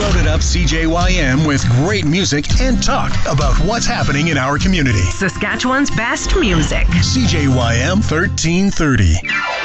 Loaded up CJYM with great music and talk about what's happening in our community. Saskatchewan's best music. CJYM 1330.